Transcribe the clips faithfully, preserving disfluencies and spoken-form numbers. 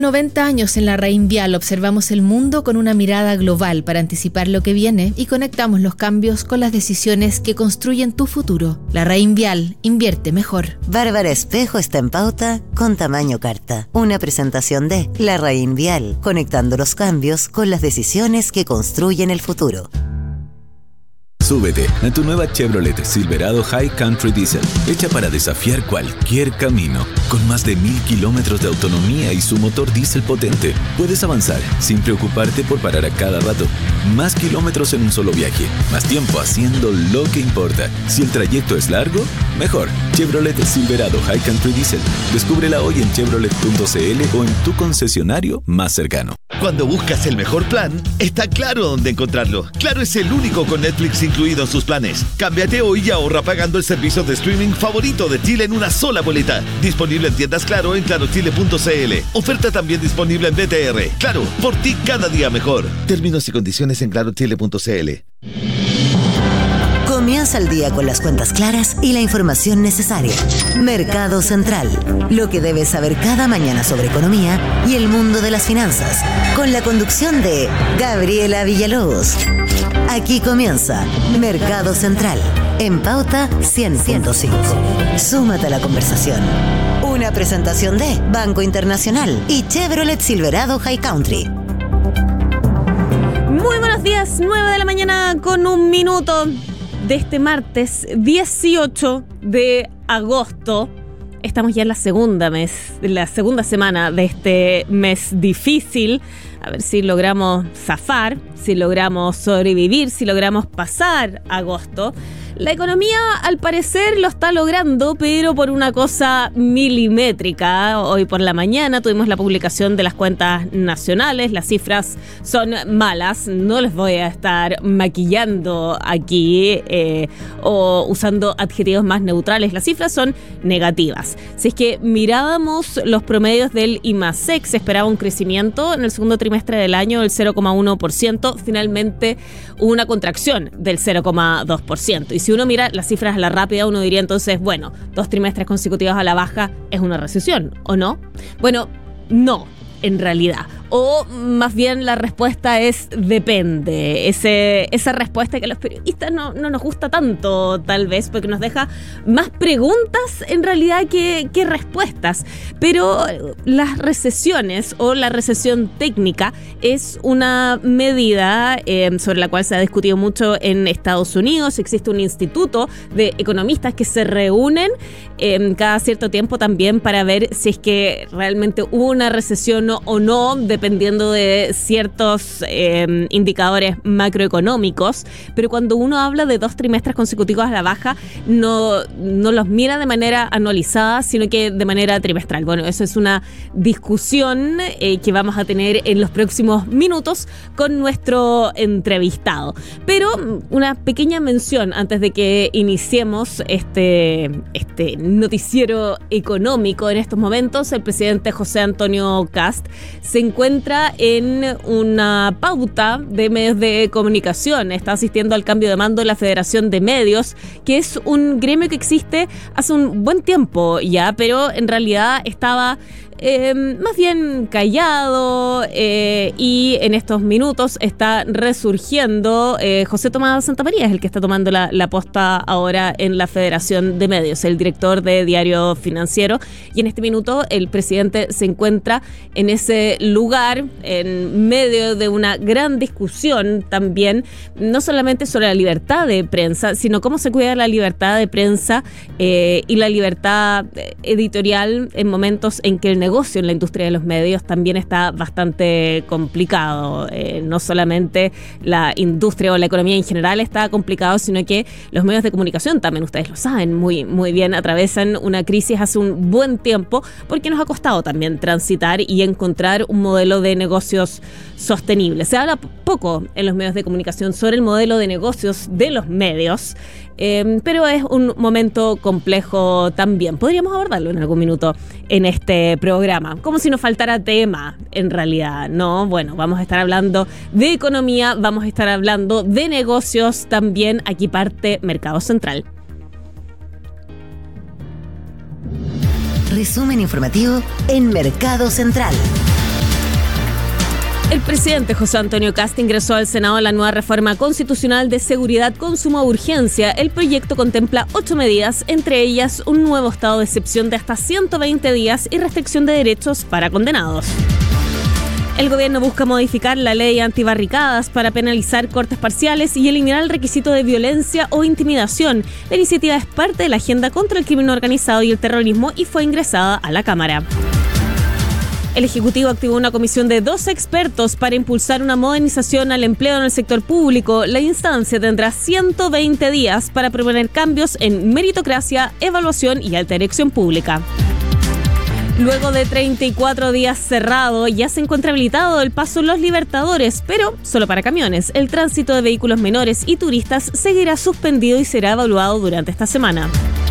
noventa años en la Reinvial observamos el mundo con una mirada global para anticipar lo que viene y conectamos los cambios con las decisiones que construyen tu futuro. La Reinvial, invierte mejor. Bárbara Espejo está en pauta con tamaño carta. Una presentación de La Reinvial, conectando los cambios con las decisiones que construyen el futuro. Súbete a tu nueva Chevrolet Silverado High Country Diesel, hecha para desafiar cualquier camino. Con más de mil kilómetros de autonomía y su motor diésel potente, puedes avanzar sin preocuparte por parar a cada rato. Más kilómetros en un solo viaje, más tiempo haciendo lo que importa. Si el trayecto es largo, mejor. Chevrolet Silverado High Country Diesel. Descúbrela hoy en chevrolet punto c l o en tu concesionario más cercano. Cuando buscas el mejor plan, está claro dónde encontrarlo. Claro es el único con Netflix incluido en sus planes. Cámbiate hoy y ahorra pagando el servicio de streaming favorito de Chile en una sola boleta. Disponible en tiendas Claro en claro chile punto c l. Oferta también disponible en B T R. Claro, por ti cada día mejor. Términos y condiciones en claro chile punto c l. Comienza el día con las cuentas claras y la información necesaria. Mercado Central. Lo que debes saber cada mañana sobre economía y el mundo de las finanzas. Con la conducción de Gabriela Villalobos. Aquí comienza Mercado Central. En Pauta cien punto cinco. Súmate a la conversación. Una presentación de Banco Internacional y Chevrolet Silverado High Country. Muy buenos días, nueve de la mañana con un minuto de este martes dieciocho de agosto. Estamos ya en la segunda mes, la segunda semana de este mes difícil. A ver si logramos zafar, si logramos sobrevivir, si logramos pasar agosto. La economía, al parecer, lo está logrando, pero por una cosa milimétrica. Hoy por la mañana tuvimos la publicación de las cuentas nacionales. Las cifras son malas. No les voy a estar maquillando aquí eh, o usando adjetivos más neutrales. Las cifras son negativas. Si es que mirábamos los promedios del IMASEC, se esperaba un crecimiento en el segundo trimestre del año del cero coma uno por ciento. Finalmente, hubo una contracción del cero coma dos por ciento. Y si uno mira las cifras a la rápida, uno diría entonces, bueno, dos trimestres consecutivos a la baja es una recesión, ¿o no? Bueno, no, en realidad. O más bien la respuesta es depende. Ese, esa respuesta que a los periodistas no, no nos gusta tanto, tal vez, porque nos deja más preguntas en realidad que, que respuestas. Pero las recesiones o la recesión técnica es una medida eh, sobre la cual se ha discutido mucho en Estados Unidos. Existe un instituto de economistas que se reúnen eh, cada cierto tiempo también para ver si es que realmente hubo una recesión o no, de dependiendo de ciertos eh, indicadores macroeconómicos, pero cuando uno habla de dos trimestres consecutivos a la baja, no, no los mira de manera anualizada, sino que de manera trimestral. Bueno, eso es una discusión eh, que vamos a tener en los próximos minutos con nuestro entrevistado. Pero una pequeña mención antes de que iniciemos este, este noticiero económico en estos momentos. El presidente José Antonio Kast se encuentra en una pauta de medios de comunicación. Está asistiendo al cambio de mando de la Federación de Medios, que es un gremio que existe hace un buen tiempo ya, pero en realidad estaba Eh, más bien callado eh, y en estos minutos está resurgiendo. eh, José Tomás Santamaría es el que está tomando la, la posta ahora en la Federación de Medios, el director de Diario Financiero, y en este minuto el presidente se encuentra en ese lugar en medio de una gran discusión también, no solamente sobre la libertad de prensa, sino cómo se cuida la libertad de prensa eh, y la libertad editorial en momentos en que el negocio en la industria de los medios también está bastante complicado. Eh, no solamente la industria o la economía en general está complicado, sino que los medios de comunicación también, ustedes lo saben muy, muy bien, atravesan una crisis hace un buen tiempo porque nos ha costado también transitar y encontrar un modelo de negocios sostenible. Se habla poco en los medios de comunicación sobre el modelo de negocios de los medios, eh, pero es un momento complejo también. Podríamos abordarlo en algún minuto en este programa, como si nos faltara tema en realidad, ¿no? Bueno, vamos a estar hablando de economía, vamos a estar hablando de negocios también. Aquí parte Mercado Central. Resumen informativo en Mercado Central. El presidente José Antonio Kast ingresó al Senado la nueva reforma constitucional de seguridad con suma urgencia. El proyecto contempla ocho medidas, entre ellas un nuevo estado de excepción de hasta ciento veinte días y restricción de derechos para condenados. El gobierno busca modificar la ley antibarricadas para penalizar cortes parciales y eliminar el requisito de violencia o intimidación. La iniciativa es parte de la agenda contra el crimen organizado y el terrorismo y fue ingresada a la Cámara. El Ejecutivo activó una comisión de doce expertos para impulsar una modernización al empleo en el sector público. La instancia tendrá ciento veinte días para proponer cambios en meritocracia, evaluación y alta dirección pública. Luego de treinta y cuatro días cerrado, ya se encuentra habilitado el paso Los Libertadores, pero solo para camiones. El tránsito de vehículos menores y turistas seguirá suspendido y será evaluado durante esta semana.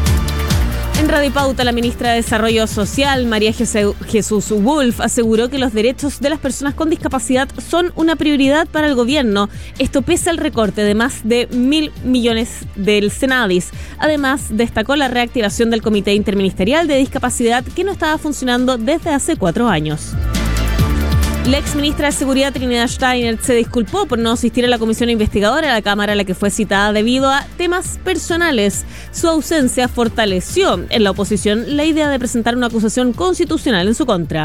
En Radio Pauta, la ministra de Desarrollo Social, María Jesús Wolf, aseguró que los derechos de las personas con discapacidad son una prioridad para el gobierno. Esto pese al recorte de más de mil millones del Senadis. Además, destacó la reactivación del Comité Interministerial de Discapacidad, que no estaba funcionando desde hace cuatro años. La exministra de Seguridad, Trinidad Steiner, se disculpó por no asistir a la comisión investigadora de la Cámara a la que fue citada debido a temas personales. Su ausencia fortaleció en la oposición la idea de presentar una acusación constitucional en su contra.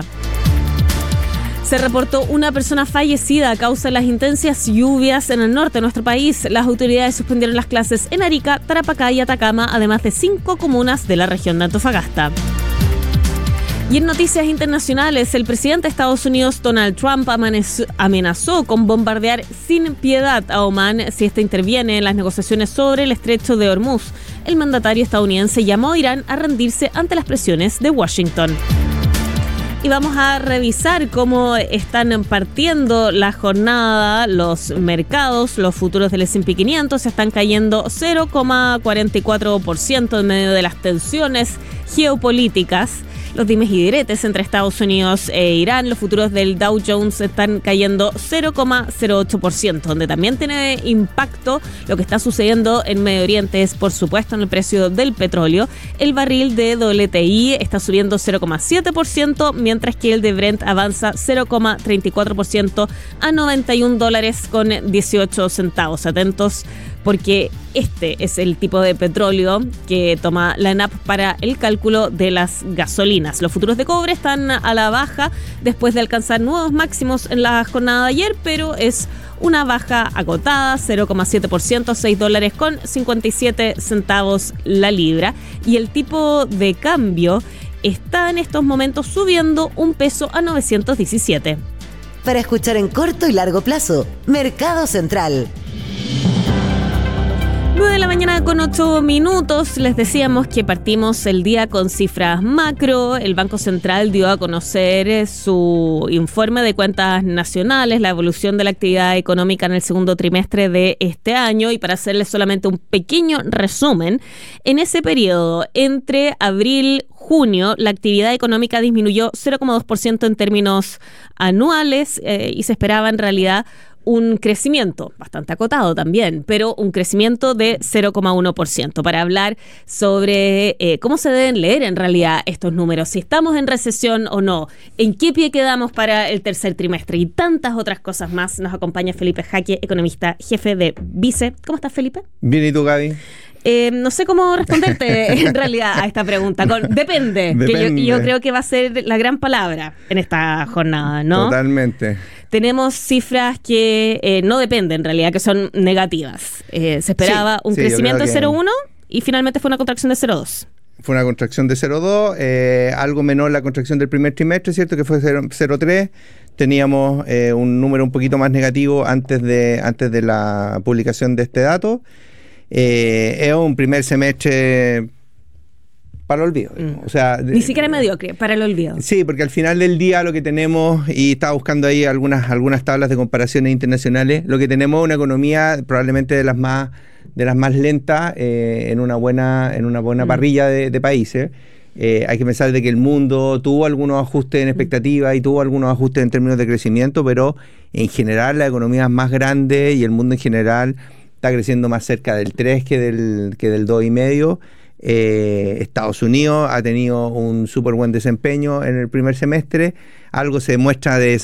Se reportó una persona fallecida a causa de las intensas lluvias en el norte de nuestro país. Las autoridades suspendieron las clases en Arica, Tarapacá y Atacama, además de cinco comunas de la región de Antofagasta. Y en noticias internacionales, el presidente de Estados Unidos, Donald Trump, amenazó con bombardear sin piedad a Omán si éste interviene en las negociaciones sobre el estrecho de Hormuz. El mandatario estadounidense llamó a Irán a rendirse ante las presiones de Washington. Y vamos a revisar cómo están partiendo la jornada los mercados. Los futuros del ese and pe quinientos están cayendo cero coma cuarenta y cuatro por ciento en medio de las tensiones geopolíticas. Los dimes y diretes entre Estados Unidos e Irán, los futuros del Dow Jones están cayendo cero coma cero ocho por ciento, donde también tiene impacto lo que está sucediendo en Medio Oriente es, por supuesto, en el precio del petróleo. El barril de doble U ti está subiendo cero coma siete por ciento, mientras que el de Brent avanza cero coma treinta y cuatro por ciento a noventa y un dólares con dieciocho centavos. Atentos, porque este es el tipo de petróleo que toma la ENAP para el cálculo de las gasolinas. Los futuros de cobre están a la baja después de alcanzar nuevos máximos en la jornada de ayer, pero es una baja acotada, cero coma siete por ciento, seis dólares con cincuenta y siete centavos la libra. Y el tipo de cambio está en estos momentos subiendo un peso a novecientos diecisiete. Para escuchar en corto y largo plazo, Mercado Central. nueve de la mañana con ocho minutos. Les decíamos que partimos el día con cifras macro. El Banco Central dio a conocer su informe de cuentas nacionales, la evolución de la actividad económica en el segundo trimestre de este año. Y para hacerles solamente un pequeño resumen, en ese periodo entre abril junio, la actividad económica disminuyó cero coma dos por ciento en términos anuales eh, y se esperaba en realidad un crecimiento bastante acotado también, pero un crecimiento de cero coma uno por ciento. Para hablar sobre eh, cómo se deben leer en realidad estos números, si estamos en recesión o no, en qué pie quedamos para el tercer trimestre y tantas otras cosas más, nos acompaña Felipe Jaque, economista jefe de Vice. ¿Cómo estás, Felipe? Bien, ¿y tú, Gaby? Eh, no sé cómo responderte en realidad a esta pregunta. Con, depende, depende. Que yo, yo creo que va a ser la gran palabra en esta jornada, ¿no? Totalmente. Tenemos cifras que eh, no dependen en realidad, que son negativas. Eh, se esperaba sí, un sí, crecimiento de cero coma uno y finalmente fue una contracción de cero coma dos. Fue una contracción de cero coma dos, eh, algo menor la contracción del primer trimestre, ¿cierto? Que fue cero coma tres. Teníamos eh, un número un poquito más negativo antes de, antes de la publicación de este dato. Eh, es un primer semestre para el olvido. Mm. O sea, ni siquiera mediocre, para el olvido. Sí, porque al final del día lo que tenemos, y estaba buscando ahí algunas, algunas tablas de comparaciones internacionales, lo que tenemos es una economía probablemente de las más, de las más lentas eh, en una buena, en una buena mm. parrilla de, de países. Eh, hay que pensar de que el mundo tuvo algunos ajustes en expectativas y tuvo algunos ajustes en términos de crecimiento, pero en general la economía es más grande y el mundo en general está creciendo más cerca del tres que del, que del dos coma cinco. Eh, Estados Unidos ha tenido un súper buen desempeño en el primer semestre. Algo se demuestra de